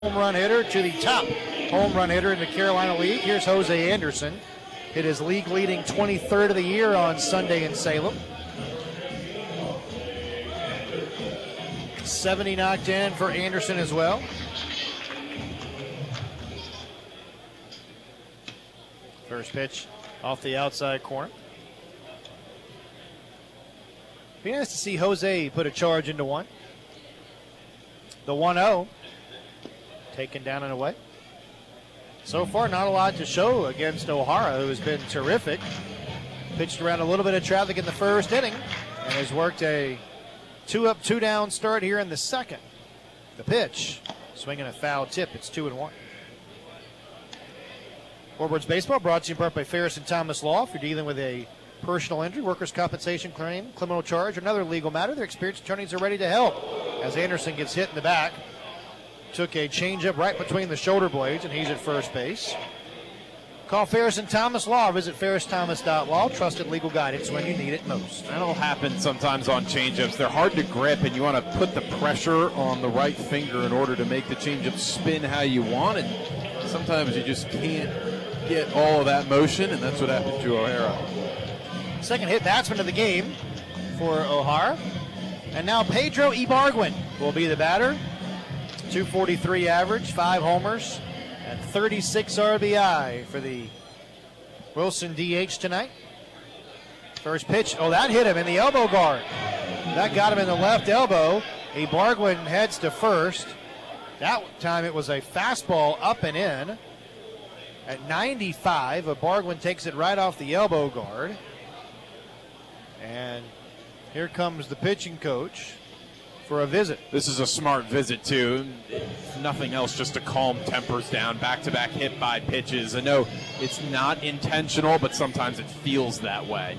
home run hitter to the top home run hitter in the Carolina League. Here's Jose Anderson. Hit his league-leading 23rd of the year on Sunday in Salem. 70 knocked in for Anderson as well. First pitch off the outside corner. Be nice to see Jose put a charge into one. The 1-0. Taken down and away. So far, not a lot to show against O'Hara, who has been terrific. Pitched around a little bit of traffic in the first inning and has worked a 2-up, 2-down start here in the second. The pitch, swinging a foul tip. It's 2-1. Warbirds Baseball brought to you in part by Ferris and Thomas Law. If you're dealing with a personal injury, workers' compensation claim, criminal charge, or another legal matter, their experienced attorneys are ready to help. As Anderson gets hit in the back, took a changeup right between the shoulder blades, and he's at first base. Call Ferris and Thomas Law. Visit ferristhomas.law. Trusted legal guidance when you need it most. That'll happen sometimes on changeups. They're hard to grip, and you want to put the pressure on the right finger in order to make the changeup spin how you want. And sometimes you just can't get all of that motion, and that's what happened to O'Hara. Second hit batsman of the game for O'Hara. And now Pedro Ibargüen will be the batter. 243 average, 5 homers, and 36 RBI for the Wilson DH tonight. First pitch, that hit him in the elbow guard. That got him in the left elbow. Ibargüen heads to first. That time it was a fastball up and in. At 95, Ibargüen takes it right off the elbow guard. And here comes the pitching coach for a visit. This is a smart visit, too. If nothing else, just to calm tempers down. Back-to-back hit by pitches. I know it's not intentional, but sometimes it feels that way.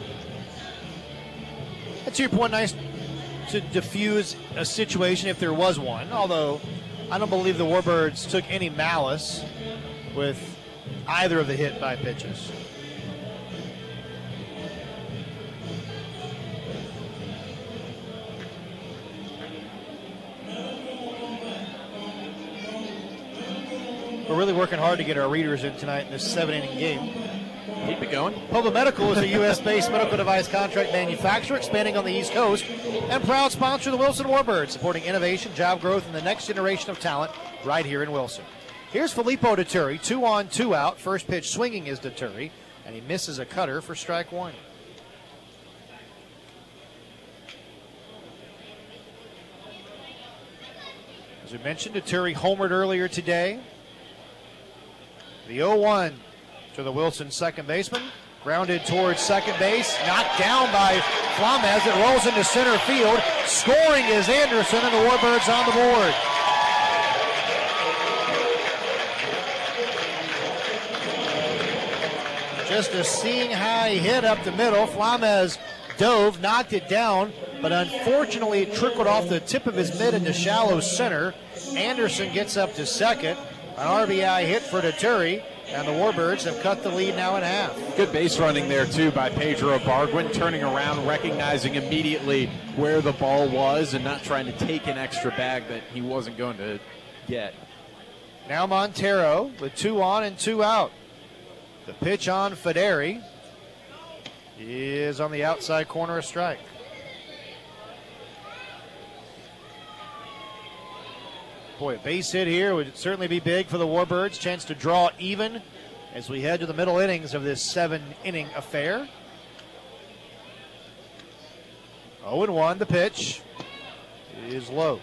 That's your point. Nice to diffuse a situation if there was one, although I don't believe the Warbirds took any malice with either of the hit by pitches. We're really working hard to get our readers in tonight in this 7-inning game. Keep it going. Public Medical is a U.S.-based medical device contract manufacturer expanding on the East Coast and proud sponsor of the Wilson Warbirds, supporting innovation, job growth, and the next generation of talent right here in Wilson. Here's Filippo Deturi, 2 on, 2 out. First pitch swinging is Deturi, and he misses a cutter for strike one. As we mentioned, Deturi homered earlier today. The 0-1 to the Wilson second baseman. Grounded towards second base. Knocked down by Flames. It rolls into center field. Scoring is Anderson, and the Warbirds on the board. Just a seeing high hit up the middle. Flames dove, knocked it down, but unfortunately it trickled off the tip of his mitt into shallow center. Anderson gets up to second. An RBI hit for Deturi, and the Warbirds have cut the lead now in half. Good base running there, too, by Pedro Ibargüen, turning around, recognizing immediately where the ball was and not trying to take an extra bag that he wasn't going to get. Now Montero with 2 on and 2 out. The pitch on Federi is on the outside corner, a strike. Boy, a base hit here would certainly be big for the Warbirds. Chance to draw even as we head to the middle innings of this 7-inning affair. 0-1, the pitch is low.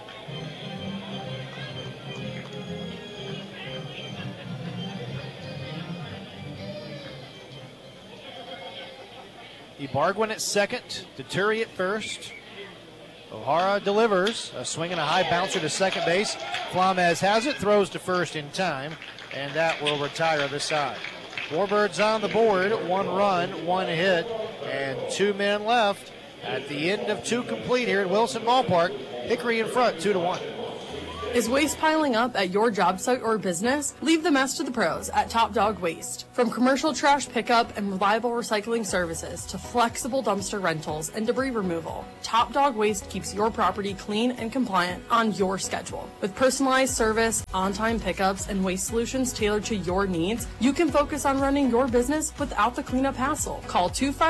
Ibargüen at second, Deturi at first. O'Hara delivers a swing and a high bouncer to second base. Flames has it, throws to first in time, and that will retire the side. Warbirds on the board, 1 run, 1 hit, and 2 men left at the end of 2 complete here at Wilson Ballpark. Hickory in front, 2-1. Is waste piling up at your job site or business? Leave the mess to the pros at Top Dog Waste. From commercial trash pickup and reliable recycling services to flexible dumpster rentals and debris removal, Top Dog Waste keeps your property clean and compliant on your schedule. With personalized service, on-time pickups, and waste solutions tailored to your needs, you can focus on running your business without the cleanup hassle. Call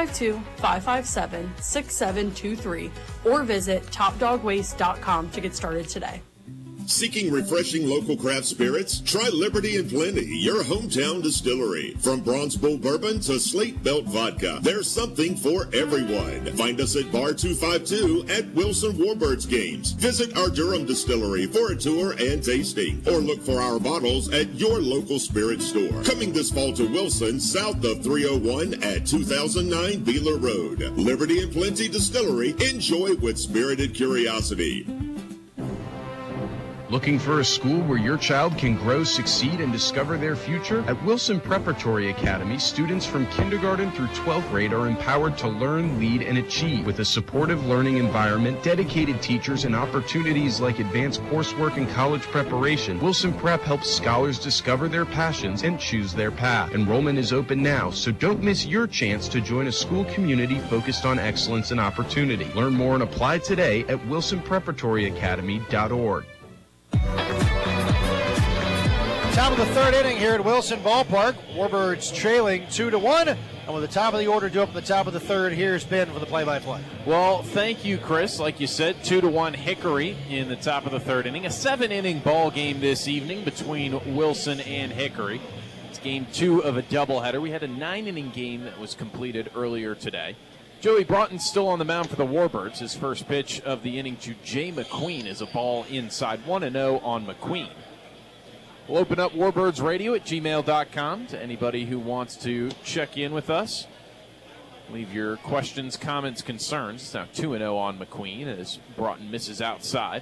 252-557-6723 or visit topdogwaste.com to get started today. Seeking refreshing local craft spirits? Try Liberty and Plenty, your hometown distillery. From Bronze Bull Bourbon to Slate Belt Vodka, there's something for everyone. Find us at Bar 252 at Wilson Warbirds Games. Visit our Durham distillery for a tour and tasting, or look for our bottles at your local spirit store. Coming this fall to Wilson, south of 301 at 2009 Beeler Road. Liberty and Plenty Distillery. Enjoy with spirited curiosity. Looking for a school where your child can grow, succeed, and discover their future? At Wilson Preparatory Academy, students from kindergarten through 12th grade are empowered to learn, lead, and achieve. With a supportive learning environment, dedicated teachers, and opportunities like advanced coursework and college preparation, Wilson Prep helps scholars discover their passions and choose their path. Enrollment is open now, so don't miss your chance to join a school community focused on excellence and opportunity. Learn more and apply today at wilsonpreparatoryacademy.org. Top of the third inning here at Wilson Ballpark. Warbirds trailing 2-1. And with the top of the order due up at the top of the third, here's Ben for the play-by-play. Well, thank you, Chris. Like you said, 2-1 Hickory in the top of the third inning. A 7-inning ball game this evening between Wilson and Hickory. It's game 2 of a doubleheader. We had a 9-inning game that was completed earlier today. Joey Broughton's still on the mound for the Warbirds. His first pitch of the inning to Jay McQueen is a ball inside. 1-0 on McQueen. We'll open up Warbirds Radio at gmail.com to anybody who wants to check in with us. Leave your questions, comments, concerns. It's now 2-0 on McQueen as Broughton misses outside.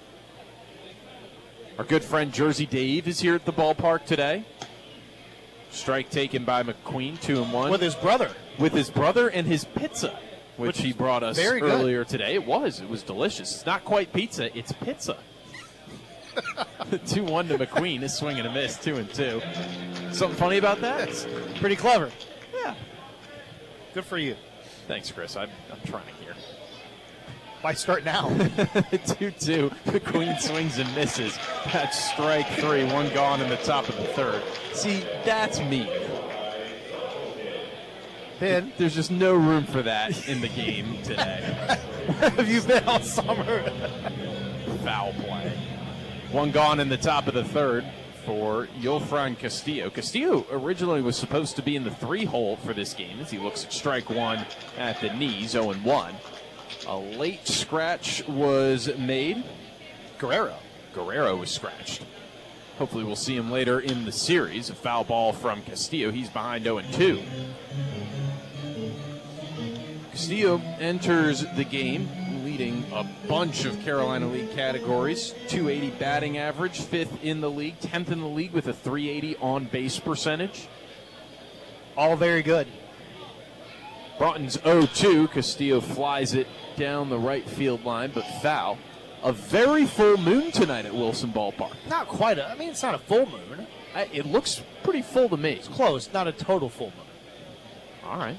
Our good friend Jersey Dave is here at the ballpark today. Strike taken by McQueen, 2-1. With his brother. With his brother and his pizza, which he brought us earlier today. It was delicious. It's not quite pizza, it's pizza. 2-1 to McQueen. His swing and a miss, 2-2. Something funny about that? It's pretty clever. Yeah. Good for you. Thanks, Chris. I'm trying here. Why start now? 2-2. McQueen swings and misses. That's strike 3. One gone in the top of the third. See, that's me. Ben, there's just no room for that in the game today. Where have you been all summer? Foul play. One gone in the top of the third for Yulfran Castillo. Castillo originally was supposed to be in the 3-hole for this game as he looks at strike 1 at the knees, 0-1. A late scratch was made. Guerrero was scratched. Hopefully we'll see him later in the series. A foul ball from Castillo. He's behind 0-2. Castillo enters the game leading a bunch of Carolina League categories. 280 batting average, 5th in the league, 10th in the league with a 380 on-base percentage. All very good. Broughton's 0-2. Castillo flies it down the right field line, but foul. A very full moon tonight at Wilson Ballpark. Not quite. It's not a full moon. It looks pretty full to me. It's close, not a total full moon. All right.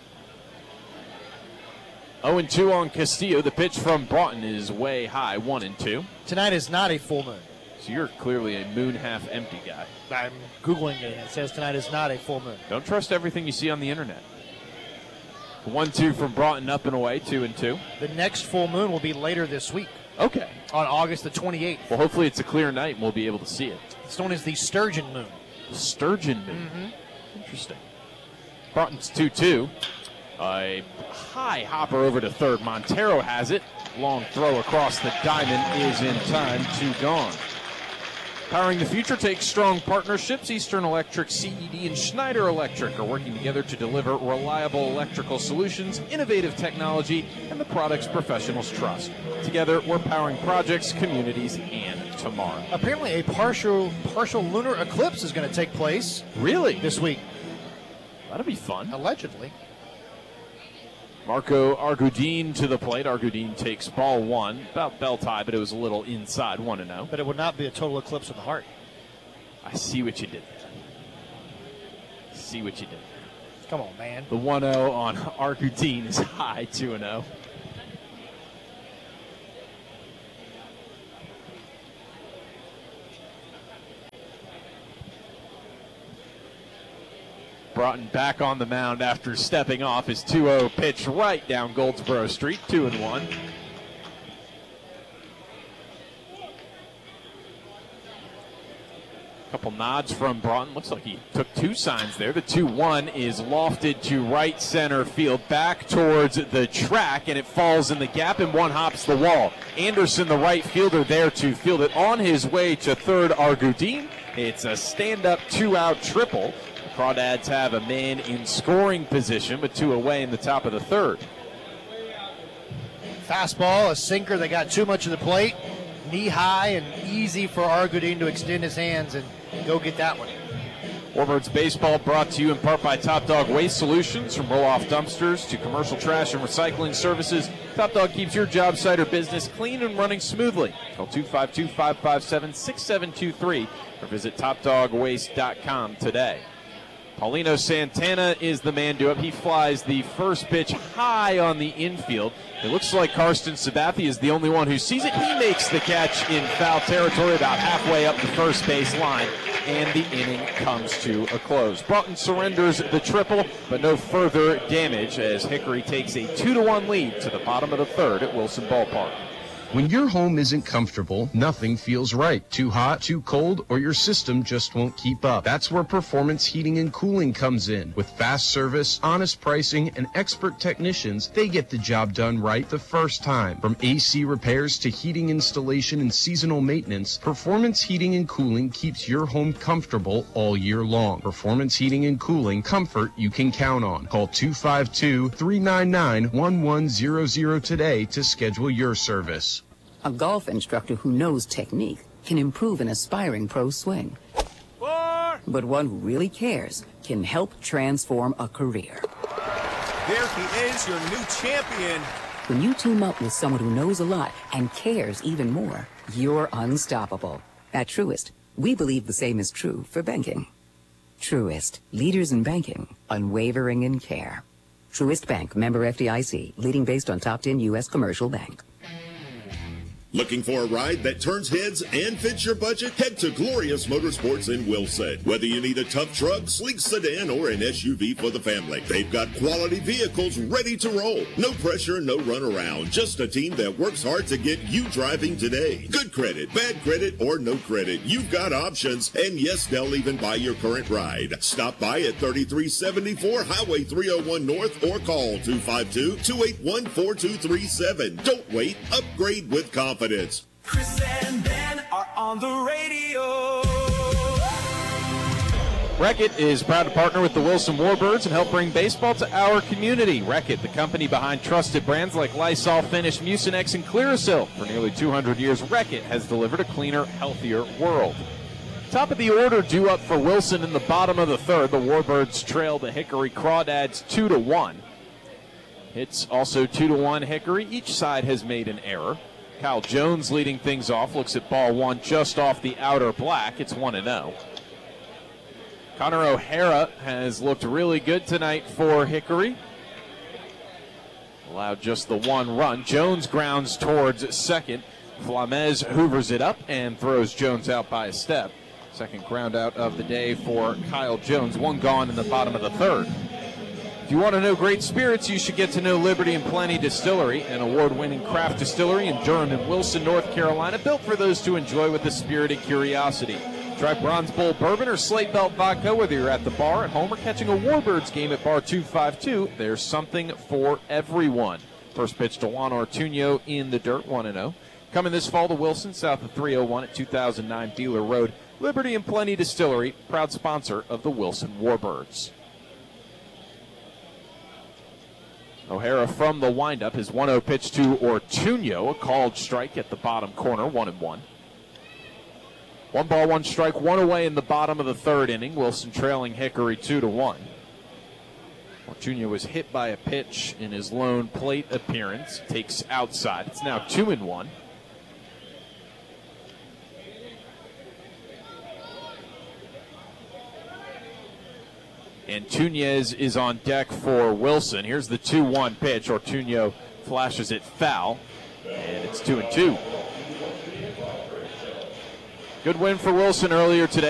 0-2 on Castillo. The pitch from Broughton is way high, 1-2. Tonight is not a full moon. So you're clearly a moon half empty guy. I'm Googling it. It says tonight is not a full moon. Don't trust everything you see on the internet. 1-2 from Broughton, up and away, 2-2. The next full moon will be later this week. Okay. On August the 28th. Well, hopefully it's a clear night and we'll be able to see it. It's known as the Sturgeon moon. Sturgeon moon. Mm-hmm. Interesting. Broughton's 2-2. A high hopper over to third. Montero has it. Long throw across the diamond is in time. 2 gone. Powering the future takes strong partnerships. Eastern Electric, CED, and Schneider Electric are working together to deliver reliable electrical solutions, innovative technology, and the products professionals trust. Together, we're powering projects, communities, and tomorrow. Apparently, a partial lunar eclipse is going to take place. Really? This week. That'll be fun. Allegedly. Marco Argudin to the plate. Argudin takes ball one, about belt high, but it was a little inside, 1-0. But it would not be a total eclipse of the heart. I see what you did there. See what you did. Come on, man. The 1-0 on Argudin is high, 2-0. Broughton back on the mound after stepping off. His 2-0 pitch right down Goldsboro Street, 2-1. Couple nods from Broughton. Looks like he took two signs there. The 2-1 is lofted to right center field, back towards the track, and it falls in the gap, and one hops the wall. Anderson, the right fielder, there to field it. On his way to third, Argudin. It's a stand-up, two-out triple. The Crawdads have a man in scoring position, but two away in the top of the third. Fastball, a sinker that got too much of the plate. Knee high and easy for Argudin to extend his hands and go get that one. Warbirds baseball brought to you in part by Top Dog Waste Solutions. From roll-off dumpsters to commercial trash and recycling services, Top Dog keeps your job site or business clean and running smoothly. Call 252-557-6723 or visit topdogwaste.com today. Paulino Santana is the man due up. He flies the first pitch high on the infield. It looks like Karsten Sabathia is the only one who sees it. He makes the catch in foul territory about halfway up the first base line, and the inning comes to a close. Broughton surrenders the triple, but no further damage as Hickory takes a 2-1 lead to the bottom of the third at Wilson Ballpark. When your home isn't comfortable, nothing feels right. Too hot, too cold, or your system just won't keep up. That's where Performance Heating and Cooling comes in. With fast service, honest pricing, and expert technicians, they get the job done right the first time. From AC repairs to heating installation and seasonal maintenance, Performance Heating and Cooling keeps your home comfortable all year long. Performance Heating and Cooling, comfort you can count on. Call 252-399-1100 today to schedule your service. A golf instructor who knows technique can improve an aspiring pro swing. But one who really cares can help transform a career. There he is, your new champion. When you team up with someone who knows a lot and cares even more, you're unstoppable. At Truist, we believe the same is true for banking. Truist, leaders in banking, unwavering in care. Truist Bank, member FDIC, leading based on top 10 U.S. commercial bank. Looking for a ride that turns heads and fits your budget? Head to Glorious Motorsports in Wilson. Whether you need a tough truck, sleek sedan, or an SUV for the family, they've got quality vehicles ready to roll. No pressure, no runaround. Just a team that works hard to get you driving today. Good credit, bad credit, or no credit. You've got options. And yes, they'll even buy your current ride. Stop by at 3374 Highway 301 North or call 252-281-4237. Don't wait. Upgrade with confidence. Chris and Ben are on the radio. Reckitt is proud to partner with the Wilson Warbirds and help bring baseball to our community. Reckitt, the company behind trusted brands like Lysol, Finish, Mucinex, and Clearasil. For nearly 200 years, Reckitt has delivered a cleaner, healthier world. Top of the order due up for Wilson in the bottom of the third. The Warbirds trail the Hickory Crawdads 2-1. It's also 2-1 Hickory. Each side has made an error. Kyle Jones leading things off, looks at ball one just off the outer black. It's 1-0. Connor O'Hara has looked really good tonight for Hickory. Allowed just the one run. Jones grounds towards second. Flamez hoovers it up and throws Jones out by a step. Second ground out of the day for Kyle Jones. One gone in the bottom of the third. If you want to know great spirits, you should get to know Liberty and Plenty Distillery, an award-winning craft distillery in Durham and Wilson, North Carolina, built for those to enjoy with a spirit of curiosity. Try Bronze Bowl Bourbon or Slate Belt Vodka, whether you're at the bar, at home, or catching a Warbirds game at Bar 252. There's something for everyone. First pitch to Juan Ortuño in the dirt, 1-0. Coming this fall to Wilson, south of 301 at 2009 Dealer Road. Liberty and Plenty Distillery, proud sponsor of the Wilson Warbirds. O'Hara from the windup. His 1-0 pitch to Ortuño, a called strike at the bottom corner, 1-1. 1 ball, 1 strike, 1 away in the bottom of the third inning. Wilson trailing Hickory 2-1. Ortuño was hit by a pitch in his lone plate appearance. Takes outside. It's now 2-1. And Túñez is on deck for Wilson. Here's the 2-1 pitch. Ortuño flashes it foul, and it's 2-2. Good win for Wilson earlier today.